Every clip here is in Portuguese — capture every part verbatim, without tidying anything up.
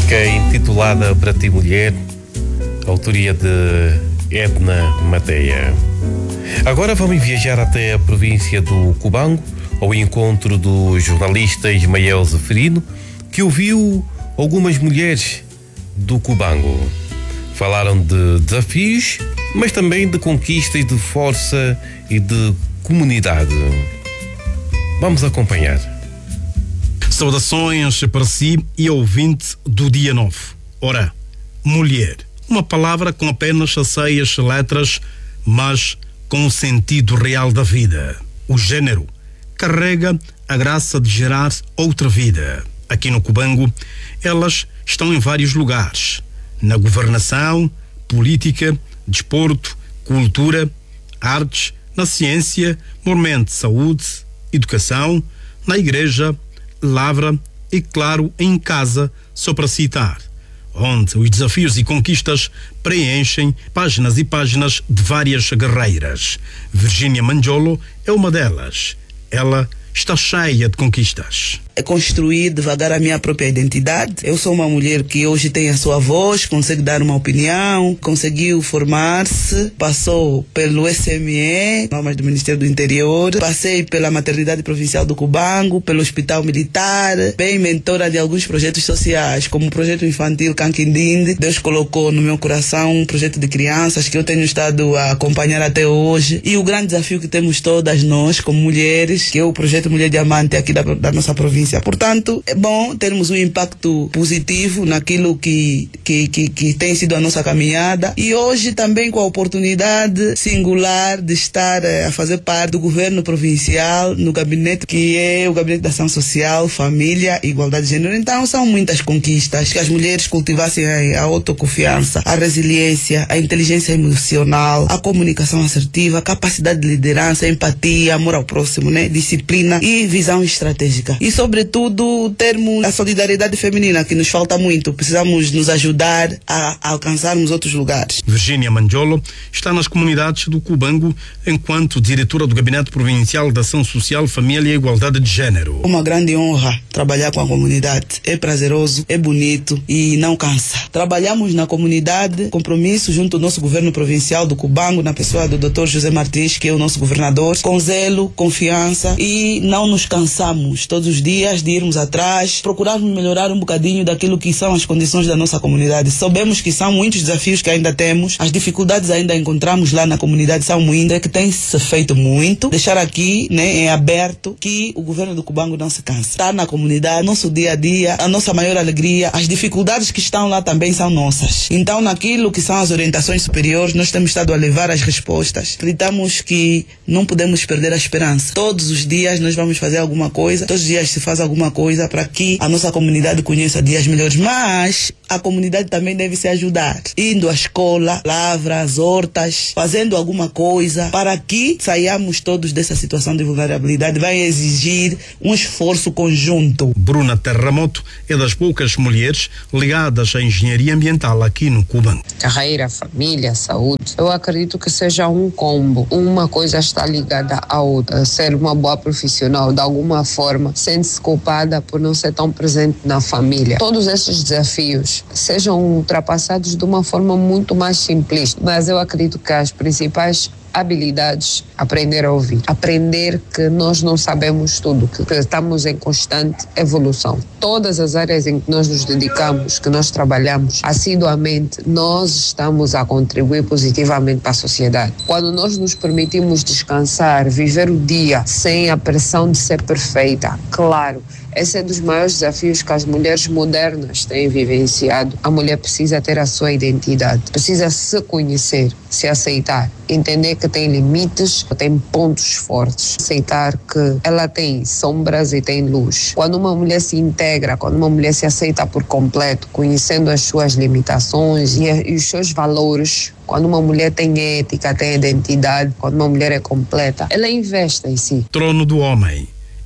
música intitulada Para Ti Mulher, autoria de Edna Mateia. Agora vamos viajar até a província do Cubango, ao encontro do jornalista Ismael Zeferino, que ouviu algumas mulheres do Cubango. Falaram de desafios, mas também de conquistas de força e de comunidade. Vamos acompanhar. Saudações para si e ouvinte do Dia Novo. Ora, mulher, uma palavra com apenas seis letras, mas com o sentido real da vida. O gênero carrega a graça de gerar outra vida. Aqui no Cubango, elas estão em vários lugares. Na governação, política, desporto, cultura, artes, na ciência, mormente saúde, educação, na igreja, lavra e, claro, em casa, só para citar, onde os desafios e conquistas preenchem páginas e páginas de várias guerreiras. Virgínia Manjolo é uma delas. Ela está cheia de conquistas. É construir devagar a minha própria identidade. Eu sou uma mulher que hoje tem a sua voz, consegue dar uma opinião, conseguiu formar-se, passou pelo S M E, normas do Ministério do Interior, passei pela Maternidade Provincial do Cubango, pelo Hospital Militar, bem mentora de alguns projetos sociais, como o projeto infantil Canquindinde. Deus colocou no meu coração um projeto de crianças que eu tenho estado a acompanhar até hoje. E o grande desafio que temos todas nós, como mulheres, que é o projeto Mulher Diamante aqui da, da nossa província. Portanto, é bom termos um impacto positivo naquilo que, que, que, que tem sido a nossa caminhada, e hoje também com a oportunidade singular de estar a fazer parte do governo provincial no gabinete que é o Gabinete de Ação Social, Família e Igualdade de Gênero. Então são muitas conquistas, que as mulheres cultivassem a, a autoconfiança, a resiliência, a inteligência emocional, a comunicação assertiva, a capacidade de liderança, a empatia, amor ao próximo, né? Disciplina e visão estratégica. E sobretudo termos a solidariedade feminina, que nos falta muito. Precisamos nos ajudar a, a alcançarmos outros lugares. Virgínia Manjolo está nas comunidades do Cubango enquanto diretora do Gabinete Provincial de Ação Social, Família e Igualdade de Gênero. Uma grande honra trabalhar com a comunidade. É prazeroso, é bonito e não cansa. Trabalhamos na comunidade, compromisso junto ao nosso governo provincial do Cubango, na pessoa do doutor José Martins, que é o nosso governador, com zelo, confiança, e não nos cansamos todos os dias de irmos atrás, procurarmos melhorar um bocadinho daquilo que são as condições da nossa comunidade. Sabemos que são muitos desafios que ainda temos, as dificuldades ainda encontramos lá na comunidade, são muitas, que tem-se feito muito. Deixar aqui, né, em aberto, que o governo do Cubango não se cansa. Estar na comunidade, nosso dia a dia, a nossa maior alegria, as dificuldades que estão lá também são nossas. Então, naquilo que são as orientações superiores, nós temos estado a levar as respostas. Acreditamos que não podemos perder a esperança. Todos os dias nós vamos fazer alguma coisa, todos os dias se faz alguma coisa para que a nossa comunidade conheça dias melhores, mas a comunidade também deve se ajudar, indo à escola, lavra, as hortas, fazendo alguma coisa para que saiamos todos dessa situação de vulnerabilidade. Vai exigir um esforço conjunto. Bruna Terramoto é das poucas mulheres ligadas à engenharia ambiental aqui no Cubango. Carreira, família, saúde, eu acredito que seja um combo. Uma coisa está ligada à outra. Ser uma boa profissional, de alguma forma, sente-se culpada por não ser tão presente na família. Todos esses desafios sejam ultrapassados de uma forma muito mais simplista, mas eu acredito que as principais habilidades, aprender a ouvir, aprender que nós não sabemos tudo, que estamos em constante evolução. Todas as áreas em que nós nos dedicamos, que nós trabalhamos assiduamente, nós estamos a contribuir positivamente para a sociedade. Quando nós nos permitimos descansar, viver o dia sem a pressão de ser perfeita, claro, esse é um dos maiores desafios que as mulheres modernas têm vivenciado. A mulher precisa ter a sua identidade, precisa se conhecer, se aceitar, entender que tem limites, tem pontos fortes, aceitar que ela tem sombras e tem luz. Quando uma mulher se integra, quando uma mulher se aceita por completo, conhecendo as suas limitações e, e os seus valores, quando uma mulher tem ética, tem identidade, quando uma mulher é completa, ela investe em si. Trono do homem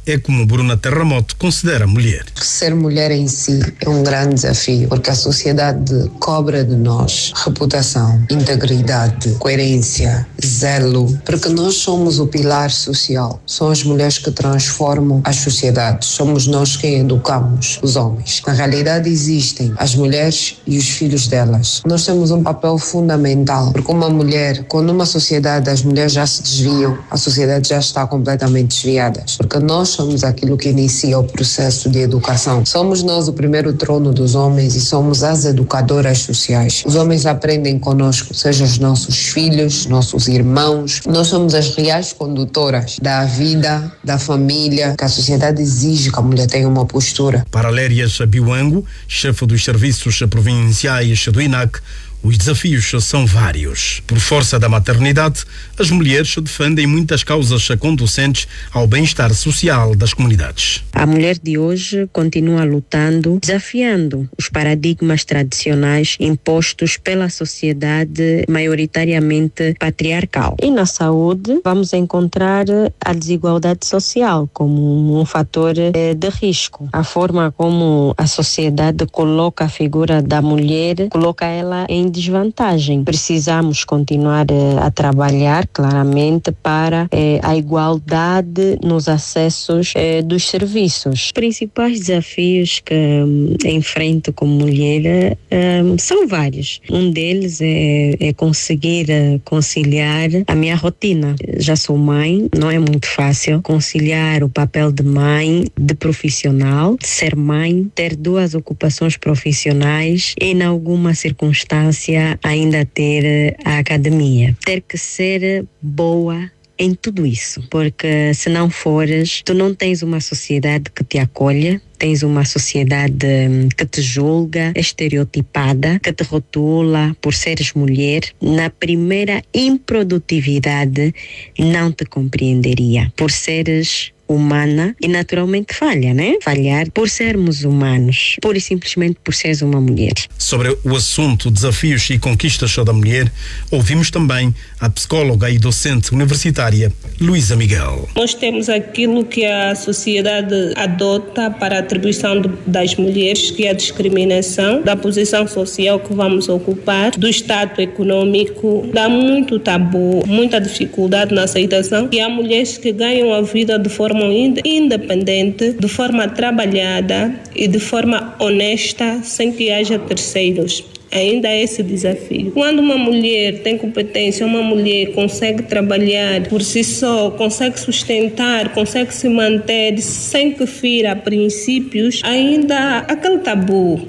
é como Bruna Terremoto considera a mulher. Ser mulher em si é um grande desafio, porque a sociedade cobra de nós reputação, integridade, coerência, zelo, porque nós somos o pilar social. São as mulheres que transformam as sociedades. Somos nós quem educamos os homens. Na realidade existem as mulheres e os filhos delas. Nós temos um papel fundamental, porque uma mulher, quando uma sociedade as mulheres já se desviam, a sociedade já está completamente desviada, porque nós somos aquilo que inicia o processo de educação. Somos nós o primeiro trono dos homens e somos as educadoras sociais. Os homens aprendem conosco, seja os nossos filhos, nossos irmãos. Nós somos as reais condutoras da vida, da família, que a sociedade exige que a mulher tenha uma postura. Para Léria Biuango, chefe dos serviços provinciais do I N A C, os desafios são vários. Por força da maternidade, as mulheres defendem muitas causas conducentes ao bem-estar social das comunidades. A mulher de hoje continua lutando, desafiando os paradigmas tradicionais impostos pela sociedade maioritariamente patriarcal. E na saúde, vamos encontrar a desigualdade social como um fator de risco. A forma como a sociedade coloca a figura da mulher, coloca ela em desvantagem. Precisamos continuar eh, a trabalhar claramente para eh, a igualdade nos acessos eh, dos serviços. Os principais desafios que um, enfrento como mulher um, são vários. Um deles é, é conseguir uh, conciliar a minha rotina. Já sou mãe, não é muito fácil conciliar o papel de mãe, de profissional, de ser mãe, ter duas ocupações profissionais e em alguma circunstância ainda ter a academia. Ter que ser boa em tudo isso, porque se não fores, tu não tens uma sociedade que te acolha, tens uma sociedade que te julga, estereotipada, que te rotula por seres mulher. Na primeira improdutividade não te compreenderia, por seres humana e naturalmente falha, né? Falhar por sermos humanos, pura e simplesmente por seres uma mulher. Sobre o assunto desafios e conquistas da mulher, ouvimos também a psicóloga e docente universitária Luísa Miguel. Nós temos aquilo que a sociedade adota para a atribuição de, das mulheres, que é a discriminação, da posição social que vamos ocupar, do status econômico. Dá muito tabu, muita dificuldade na aceitação, e há mulheres que ganham a vida de forma independente, de forma trabalhada e de forma honesta, sem que haja terceiros. Ainda é esse desafio. Quando uma mulher tem competência, uma mulher consegue trabalhar por si só, consegue sustentar, consegue se manter sem que fira princípios, ainda há aquele tabu.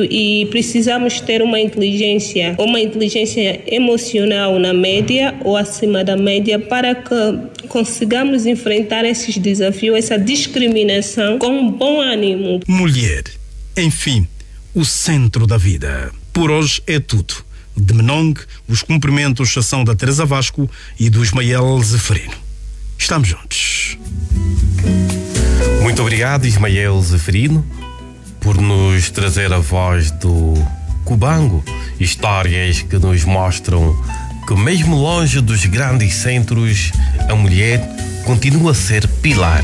E precisamos ter uma inteligência, uma inteligência emocional na média ou acima da média para que consigamos enfrentar esses desafios, essa discriminação com bom ânimo. Mulher, enfim, o centro da vida. Por hoje é tudo. De Menong, os cumprimentos são da Teresa Vasco e do Ismael Zeferino. Estamos juntos. Muito obrigado, Ismael Zeferino, por nos trazer a voz do Cubango, histórias que nos mostram que mesmo longe dos grandes centros, a mulher continua a ser pilar.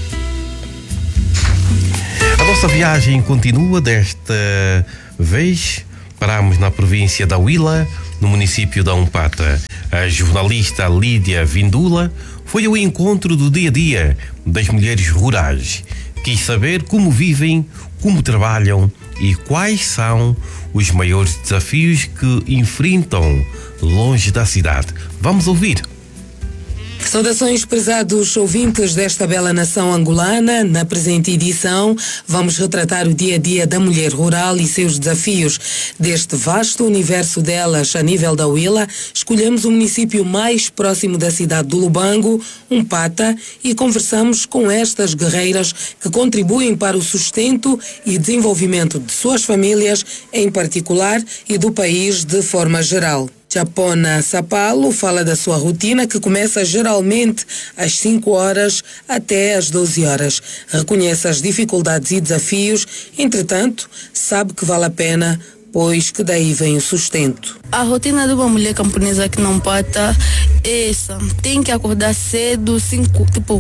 A nossa viagem continua. Desta vez paramos na província da Huila, no município da Umpata. A jornalista Lídia Vindula foi ao encontro do dia-a-dia das mulheres rurais. Quis saber como vivem, como trabalham e quais são os maiores desafios que enfrentam longe da cidade. Vamos ouvir. Saudações, prezados ouvintes desta bela nação angolana. Na presente edição, vamos retratar o dia-a-dia da mulher rural e seus desafios. Deste vasto universo delas, a nível da Huila, escolhemos o município mais próximo da cidade do Lubango, Umpata, e conversamos com estas guerreiras que contribuem para o sustento e desenvolvimento de suas famílias, em particular, e do país de forma geral. Japona Sapalo fala da sua rotina, que começa geralmente às cinco horas até às doze horas. Reconhece as dificuldades e desafios, entretanto, sabe que vale a pena, pois que daí vem o sustento. A rotina de uma mulher camponesa que não pata é essa. Tem que acordar cedo, cinco, tipo,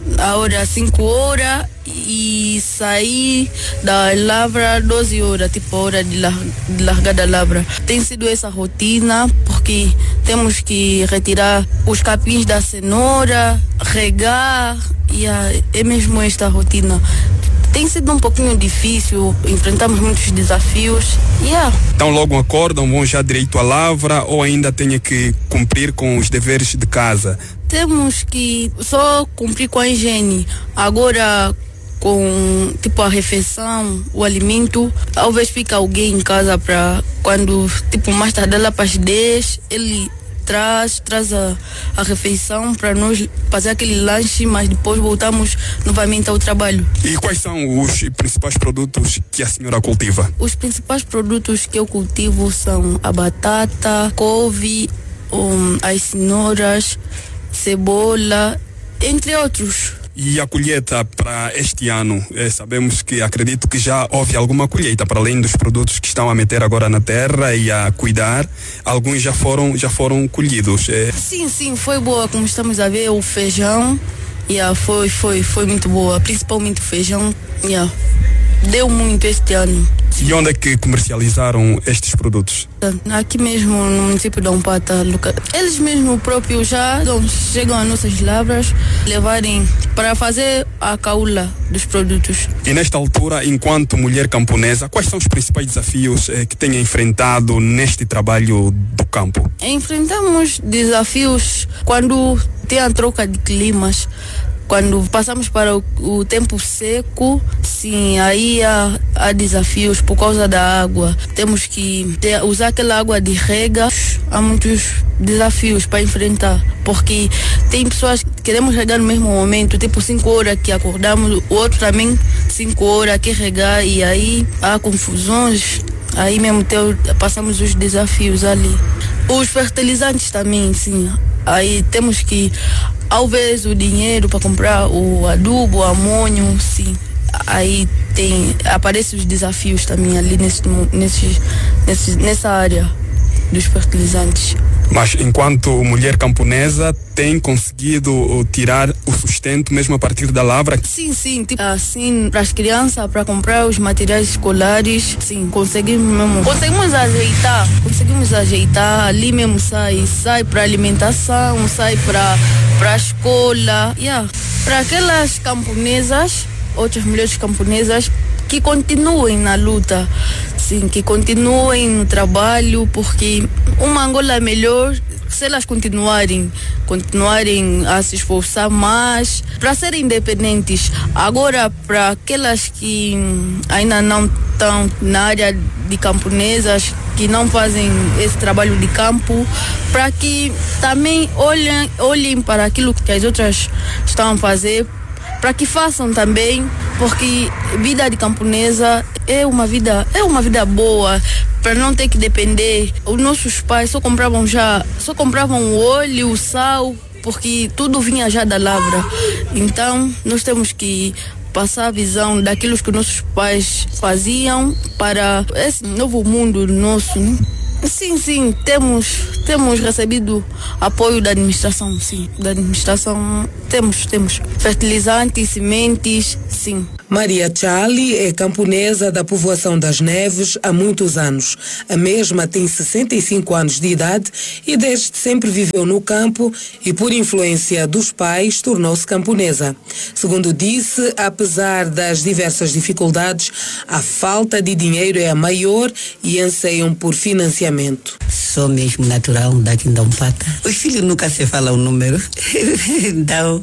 a hora cinco horas e sair da lavra doze horas, tipo a hora de, lar, de largar da lavra. Tem sido essa rotina porque temos que retirar os capins da cenoura, regar, e é, é mesmo esta rotina. Tem sido um pouquinho difícil, enfrentamos muitos desafios. Yeah. Então logo acordam, vão já direito à lavra ou ainda têm que cumprir com os deveres de casa? Temos que só cumprir com a higiene. Agora, com tipo a refeição, o alimento, talvez fica alguém em casa para quando, tipo, mais tarde lá para as dez, ele traz, traz a, a refeição para nós fazer aquele lanche, mas depois voltamos novamente ao trabalho. E quais são os principais produtos que a senhora cultiva? Os principais produtos que eu cultivo são a batata, couve, um, as cenouras, cebola, entre outros. E a colheita para este ano? Eh, sabemos que, acredito que já houve alguma colheita, para além dos produtos que estão a meter agora na terra e a cuidar, alguns já foram, já foram colhidos. Eh. Sim, sim, foi boa, como estamos a ver, o feijão, yeah, foi, foi, foi muito boa, principalmente o feijão, yeah, deu muito este ano. E onde é que comercializaram estes produtos? Aqui mesmo no município de Ompata. Eles mesmo próprios já chegam às nossas lavras, levarem para fazer a caula dos produtos. E nesta altura, enquanto mulher camponesa, quais são os principais desafios eh, que têm enfrentado neste trabalho do campo? Enfrentamos desafios quando tem a troca de climas. Quando passamos para o, o tempo seco, sim, aí há, há desafios por causa da água. Temos que ter, usar aquela água de rega. Há muitos desafios para enfrentar, porque tem pessoas que queremos regar no mesmo momento, tipo cinco horas que acordamos, o outro também cinco horas que regar, e aí há confusões. Aí mesmo ter, passamos os desafios ali. Os fertilizantes também, sim. Aí temos que, ao vezes, o dinheiro para comprar o adubo, o amônio, sim. Aí tem, aparecem os desafios também ali nesse, nesse, nesse, nessa área dos fertilizantes. Mas enquanto mulher camponesa tem conseguido tirar o sustento mesmo a partir da lavra? Sim, sim, tipo assim, para as crianças, para comprar os materiais escolares, sim, conseguimos mesmo, conseguimos ajeitar, conseguimos ajeitar, ali mesmo sai, sai para alimentação, sai para para a escola, yeah. Para aquelas camponesas, outras mulheres camponesas, que continuem na luta, sim, que continuem no trabalho, porque uma Angola é melhor se elas continuarem, continuarem a se esforçar mais para serem independentes. Agora, para aquelas que ainda não estão na área de camponesas, que não fazem esse trabalho de campo, para que também olhem, olhem para aquilo que as outras estão a fazer, para que façam também, porque vida de camponesa é uma vida, é uma vida boa, para não ter que depender. Os nossos pais só compravam já, só compravam o óleo, o sal, porque tudo vinha já da lavra. Então, nós temos que passar a visão daquilo que nossos pais faziam para esse novo mundo nosso, né? Sim, sim, temos, temos recebido apoio da administração, sim, da administração, temos, temos fertilizantes, sementes, sim. Maria Charlie é camponesa da povoação das Neves há muitos anos. A mesma tem sessenta e cinco anos de idade e desde sempre viveu no campo e, por influência dos pais, tornou-se camponesa. Segundo disse, apesar das diversas dificuldades, a falta de dinheiro é a maior e anseiam por financiamento. Sou mesmo natural daqui de Ompata. Os filhos nunca se falam o número. Então,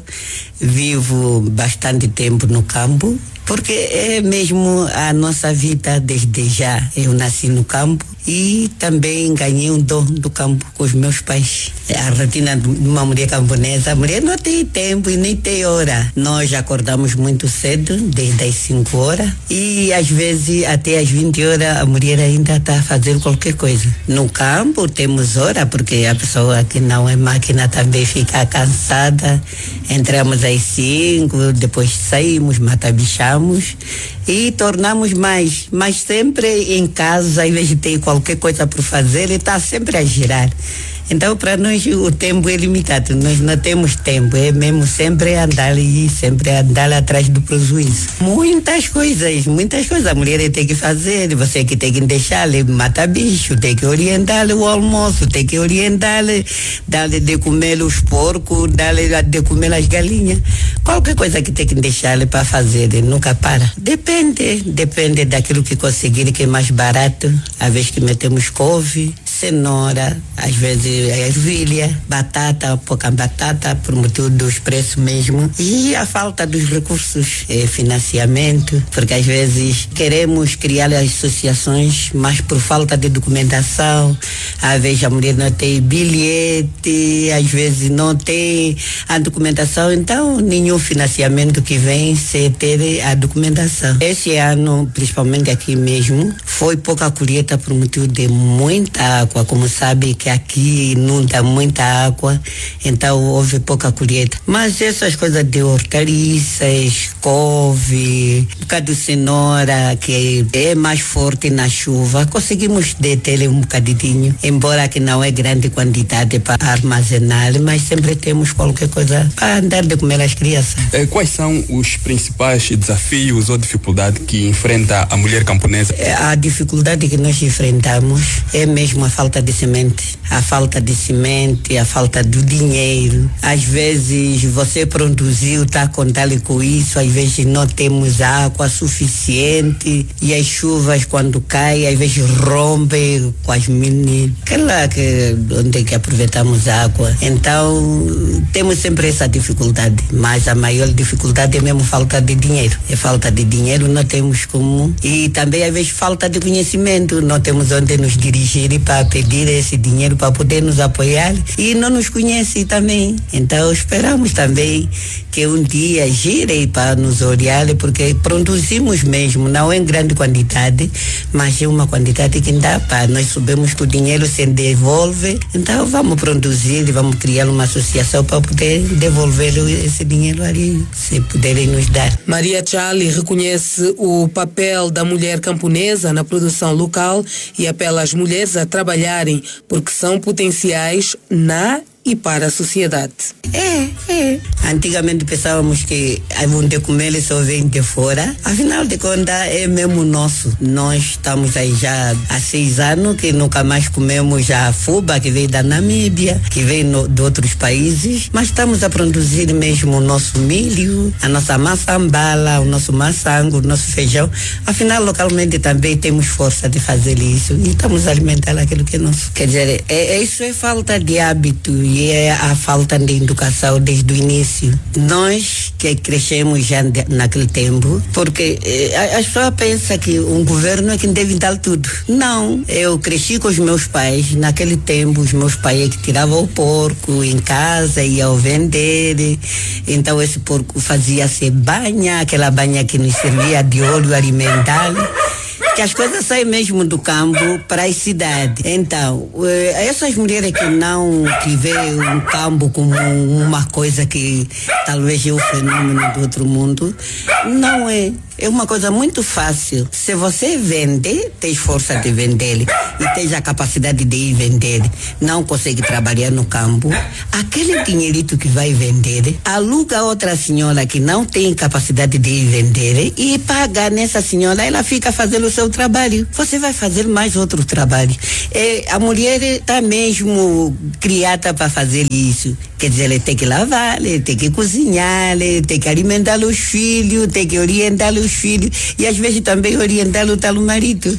vivo bastante tempo no campo, porque é mesmo a nossa vida desde já. Eu nasci no campo e também ganhei um dom do campo com os meus pais. A rotina de uma mulher camponesa, a mulher não tem tempo e nem tem hora. Nós acordamos muito cedo, desde as cinco horas, e às vezes até às vinte horas a mulher ainda está a fazer qualquer coisa. No campo temos hora, porque a pessoa que não é máquina também fica cansada. Entramos às cinco, depois saímos, matabichamos e tornamos mais, mas sempre em casa, ao invés de ter qualquer coisa por fazer, ele está sempre a girar. Então, para nós, o tempo é limitado. Nós não temos tempo. É mesmo sempre andar e sempre andar atrás do prejuízo. Muitas coisas, muitas coisas. A mulher tem que fazer. Você que tem que deixar-lhe matar bicho, tem que orientar-lhe o almoço, tem que orientar-lhe, dar-lhe de comer os porcos, dar-lhe de comer as galinhas. Qualquer coisa que tem que deixar-lhe para fazer, ele nunca para. Depende, depende daquilo que conseguir, que é mais barato. Às vezes que metemos couve, cenoura, às vezes ervilha, batata, pouca batata, por motivo dos preços mesmo. E a falta dos recursos, é, financiamento, porque às vezes queremos criar as associações, mas por falta de documentação, às vezes a mulher não tem bilhete, às vezes não tem a documentação, então nenhum financiamento que vem sem ter a documentação. Esse ano, principalmente aqui mesmo, foi pouca colheita por motivo de muita água, como sabe que aqui inunda muita água, então houve pouca colheita. Mas essas coisas de hortaliças, couve, um bocado de cenoura, que é mais forte na chuva, conseguimos deter um bocadinho, embora que não é grande quantidade para armazenar, mas sempre temos qualquer coisa para andar de comer as crianças. Eh, quais são os principais desafios ou dificuldades que enfrenta a mulher camponesa? A dificuldade que nós enfrentamos é mesmo a falta de semente. A falta de semente, a falta do dinheiro. Às vezes você produziu, está a contar com isso, às vezes não temos água suficiente e as chuvas quando caem, às vezes rompem com as mini. Aquela que onde que aproveitamos a água. Então temos sempre essa dificuldade, mas a maior dificuldade é mesmo falta de dinheiro. É falta de dinheiro, não temos como. E também às vezes falta de conhecimento, não temos onde nos dirigir para pedir esse dinheiro para poder nos apoiar e não nos conhece também. Então esperamos também que um dia gire para nos olhar, porque produzimos mesmo, não em grande quantidade, mas é uma quantidade que dá para nós sabemos que o dinheiro se devolve, então vamos produzir e vamos criar uma associação para poder devolver esse dinheiro ali, se puderem nos dar. Maria Charlie reconhece o papel da mulher camponesa na produção local e apela às mulheres a trabalharem porque são potenciais na e para a sociedade. É, é. Antigamente pensávamos que onde comer só vem de fora. Afinal de contas, é mesmo nosso. Nós estamos aí já há seis anos que nunca mais comemos a fuba que veio da Namíbia, que veio no, de outros países, mas estamos a produzir mesmo o nosso milho, a nossa maçambala, o nosso maçango, o nosso feijão. Afinal, localmente também temos força de fazer isso e estamos a alimentar aquilo que é nosso. Quer dizer, é, é, isso é falta de hábito e é a falta de educação desde o início. Nós que crescemos já de, naquele tempo, porque eh, as pessoas pensam que um governo é quem deve dar tudo. Não, eu cresci com os meus pais, naquele tempo os meus pais que tiravam o porco em casa, iam vender, então esse porco fazia-se banha, aquela banha que nos servia de óleo alimentar, que as coisas saem mesmo do campo para a cidade. Então, essas mulheres que não que veem um campo como uma coisa que talvez é o fenômeno do outro mundo, não é. É uma coisa muito fácil. Se você vende, tem força de vender e tem a capacidade de ir vender, não consegue trabalhar no campo, aquele dinheirito que vai vender, aluga outra senhora que não tem capacidade de ir vender e paga nessa senhora, ela fica fazendo o seu trabalho. Você vai fazer mais outro trabalho. É, a mulher está mesmo criada para fazer isso. Quer dizer, ela tem que lavar, ela tem que cozinhar, ela tem que alimentar os filhos, tem que orientar os filhos e às vezes também orientar o tal marido.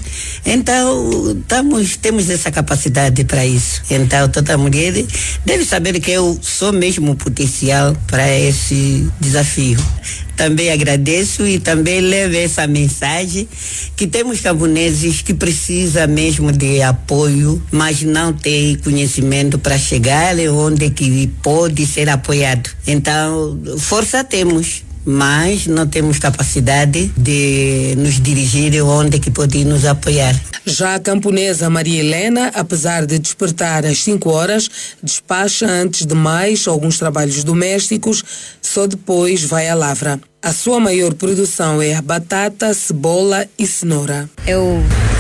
Então, estamos, temos essa capacidade para isso. Então, toda mulher deve saber que eu sou mesmo potencial para esse desafio. Também agradeço e também levo essa mensagem que temos camponeses que precisam mesmo de apoio, mas não tem conhecimento para chegar onde que pode ser apoiado. Então, força temos, mas não temos capacidade de nos dirigir onde que pode nos apoiar. Já a camponesa Maria Helena, apesar de despertar às cinco horas, despacha antes de mais alguns trabalhos domésticos, só depois vai à lavra. A sua maior produção é a batata, cebola e cenoura. Eu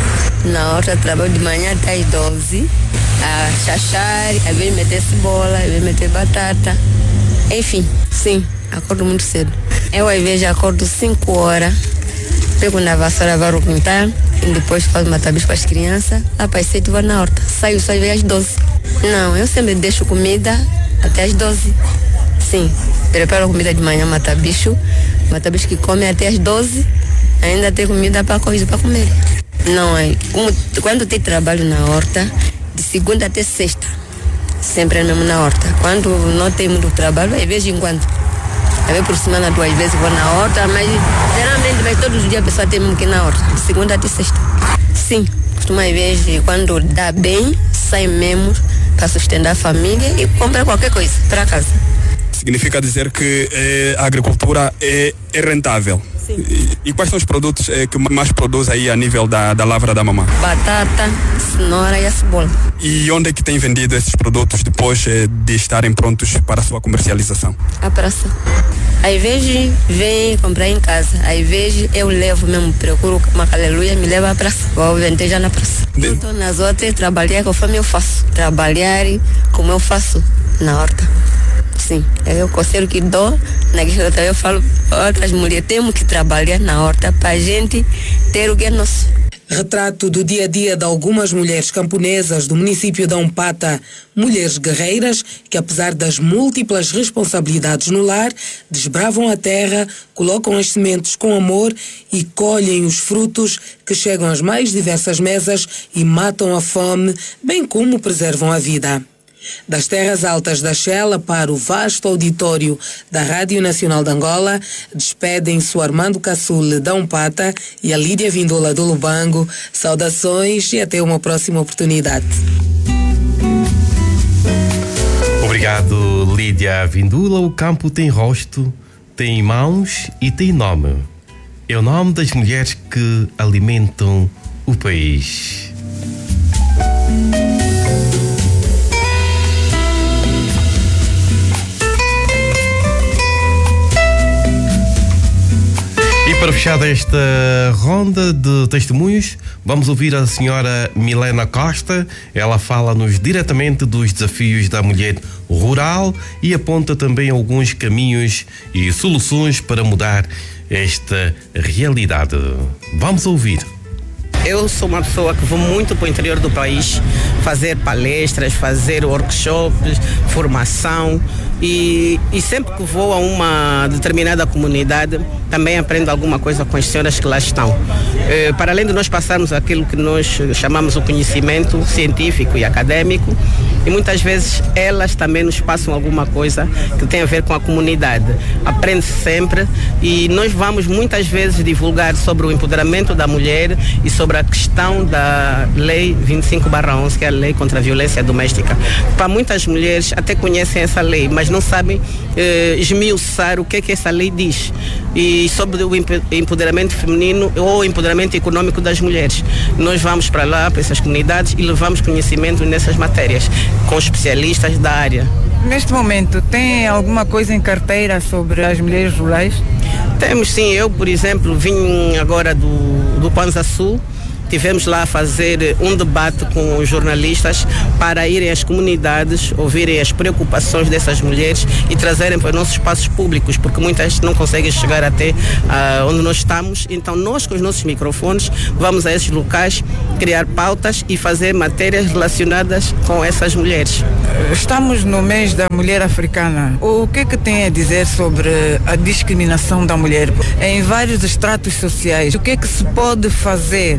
Na horta trabalho de manhã até às doze, a chachar, às vezes meter cebola, às vezes meter batata. Enfim, sim, acordo muito cedo. Eu às vezes acordo cinco horas, pego na vassoura, varo quintal, e depois faço matabicho para as crianças. Lá para as sete vou na horta, saio só às vezes às doze. Não, eu sempre deixo comida até às doze. Sim, preparo comida de manhã, matabicho, matabicho que come até às doze, ainda tem comida para coisa para comer. Não, é, como, quando tem trabalho na horta, de segunda até sexta, sempre é mesmo na horta. Quando não tem muito trabalho, é de vez em quando. Às vezes por semana, duas vezes vou na horta, mas geralmente mas todos os dias a pessoa tem mesmo que ir na horta, de segunda até sexta. Sim, costuma às vezes, quando dá bem, sai mesmo para sustentar a família e comprar qualquer coisa para casa. Significa dizer que eh, a agricultura é, é rentável. Sim. E, e quais são os produtos eh, que mais produz aí a nível da, da lavra da mamã? Batata, cenoura e a cebola. E onde é que tem vendido esses produtos depois eh, de estarem prontos para a sua comercialização? A praça. Às vezes vem comprar em casa, às vezes eu levo mesmo, procuro uma aleluia, me leva à praça, vou vender já na praça. De... Eu estou nas outras, trabalhar conforme eu faço, trabalhar como eu faço na horta. Sim, é o conselho que dou, naquela outra eu falo, outras mulheres, temos que trabalhar na horta para a gente ter o que é nosso. Retrato do dia a dia de algumas mulheres camponesas do município de Ampata, mulheres guerreiras que, apesar das múltiplas responsabilidades no lar, desbravam a terra, colocam as sementes com amor e colhem os frutos que chegam às mais diversas mesas e matam a fome, bem como preservam a vida. Das terras altas da Xela para o vasto auditório da Rádio Nacional de Angola, despedem-se o Armando Caçule da Ampata e a Lídia Vindula do Lubango. Saudações e até uma próxima oportunidade. Obrigado, Lídia Vindula. O campo tem rosto, tem mãos e tem nome. É o nome das mulheres que alimentam o país. Para fechar esta ronda de testemunhos, vamos ouvir a senhora Milena Costa. Ela fala-nos diretamente dos desafios da mulher rural e aponta também alguns caminhos e soluções para mudar esta realidade. Vamos ouvir. Eu sou uma pessoa que vou muito para o interior do país fazer palestras, fazer workshops, formação e, e sempre que vou a uma determinada comunidade também aprendo alguma coisa com as senhoras que lá estão. Eh, para além de nós passarmos aquilo que nós chamamos o conhecimento científico e acadêmico, e muitas vezes elas também nos passam alguma coisa que tem a ver com a comunidade. Aprende-se sempre e nós vamos muitas vezes divulgar sobre o empoderamento da mulher e sobre a questão da Lei vinte e cinco barra onze, que é a Lei contra a Violência Doméstica. Para muitas mulheres até conhecem essa lei, mas não sabem eh, esmiuçar o que é que essa lei diz. E sobre o empoderamento feminino ou o empoderamento econômico das mulheres. Nós vamos para lá, para essas comunidades e levamos conhecimento nessas matérias, com especialistas da área. Neste momento, tem alguma coisa em carteira sobre as mulheres rurais? Temos sim. Eu, por exemplo, vim agora do, do Kwanza Sul. Tivemos lá a fazer um debate com os jornalistas para irem às comunidades, ouvirem as preocupações dessas mulheres e trazerem para os nossos espaços públicos, porque muitas não conseguem chegar até uh, onde nós estamos. Então nós, com os nossos microfones, vamos a esses locais criar pautas e fazer matérias relacionadas com essas mulheres. Estamos no mês da mulher africana. O que é que tem a dizer sobre a discriminação da mulher em vários estratos sociais? O que é que se pode fazer?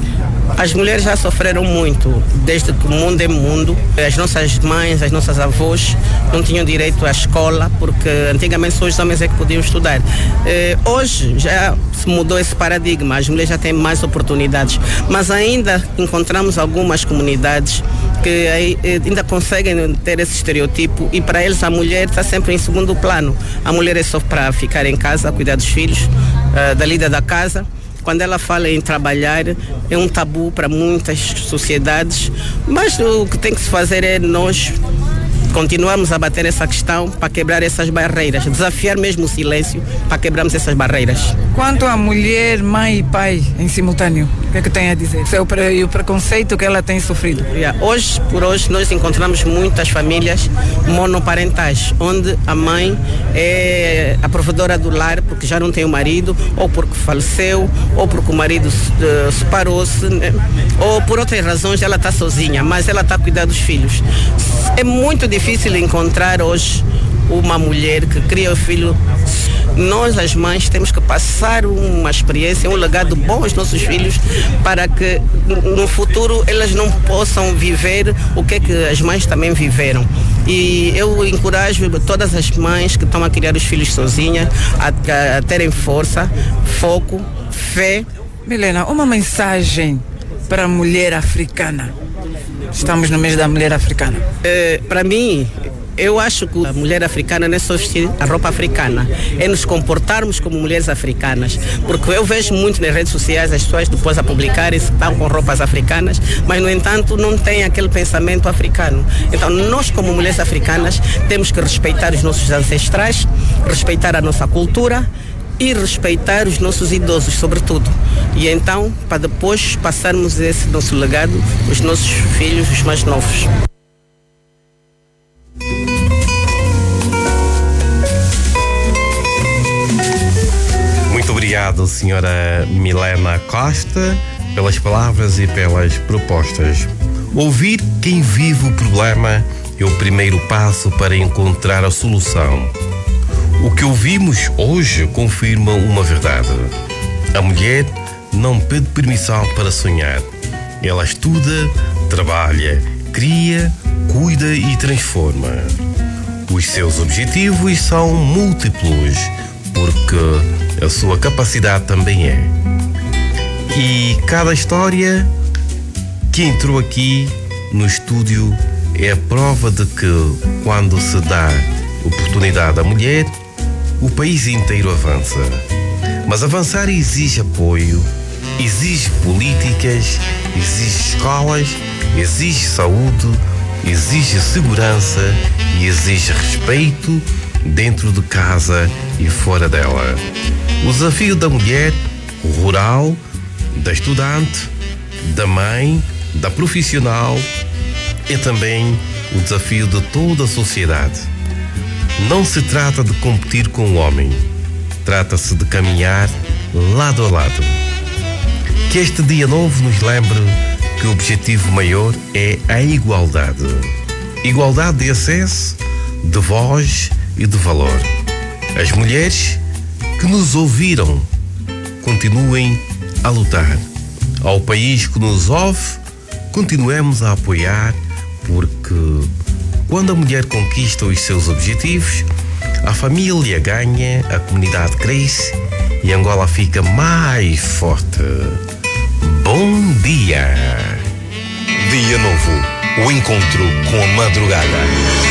As mulheres já sofreram muito, desde que o mundo é mundo. As nossas mães, as nossas avós não tinham direito à escola, porque antigamente só os homens é que podiam estudar. Eh, hoje já se mudou esse paradigma, as mulheres já têm mais oportunidades, mas ainda encontramos algumas comunidades que ainda conseguem ter esse estereotipo e para eles a mulher está sempre em segundo plano. A mulher é só para ficar em casa, cuidar dos filhos, uh, da lida da casa. Quando ela fala em trabalhar, é um tabu para muitas sociedades, mas o que tem que se fazer é nós continuarmos a bater essa questão para quebrar essas barreiras, desafiar mesmo o silêncio para quebrarmos essas barreiras. Quanto à mulher, mãe e pai em simultâneo, que é que tem a dizer? E o preconceito que ela tem sofrido? Yeah. Hoje, por hoje, nós encontramos muitas famílias monoparentais, onde a mãe é a provedora do lar porque já não tem o marido, ou porque faleceu, ou porque o marido uh, separou-se, né? Ou por outras razões ela está sozinha, mas ela está a cuidar dos filhos. É muito difícil encontrar hoje uma mulher que cria o filho. Nós, as mães, temos que passar uma experiência, um legado bom aos nossos filhos, para que no futuro elas não possam viver o que é que as mães também viveram. E eu encorajo todas as mães que estão a criar os filhos sozinhas a, a terem força, foco, fé. Milena, uma mensagem para a mulher africana. Estamos no mês da mulher africana. É, para mim, eu acho que a mulher africana não é só vestir a roupa africana, é nos comportarmos como mulheres africanas, porque eu vejo muito nas redes sociais as pessoas depois a publicarem se estão com roupas africanas, mas no entanto não têm aquele pensamento africano. Então nós, como mulheres africanas, temos que respeitar os nossos ancestrais, respeitar a nossa cultura e respeitar os nossos idosos, sobretudo. E então, para depois passarmos esse nosso legado aos nossos filhos, os mais novos. Muito obrigado, senhora Milena Costa, pelas palavras e pelas propostas. Ouvir quem vive o problema é o primeiro passo para encontrar a solução. O que ouvimos hoje confirma uma verdade. A mulher não pede permissão para sonhar. Ela estuda, trabalha, cria, cuida e transforma. Os seus objetivos são múltiplos, porque a sua capacidade também é. E cada história que entrou aqui no estúdio é a prova de que, quando se dá oportunidade à mulher, o país inteiro avança. Mas avançar exige apoio, exige políticas, exige escolas, exige saúde, exige segurança e exige respeito dentro de casa e fora dela. O desafio da mulher rural, da estudante, da mãe, da profissional é também o desafio de toda a sociedade. Não se trata de competir com o homem, trata-se de caminhar lado a lado. Que este dia novo nos lembre que o objetivo maior é a igualdade. Igualdade de acesso, de voz e de valor. As mulheres que nos ouviram continuem a lutar. Ao país que nos ouve, continuemos a apoiar, porque quando a mulher conquista os seus objetivos, a família ganha, a comunidade cresce e Angola fica mais forte. Bom dia! Dia novo, o encontro com a madrugada.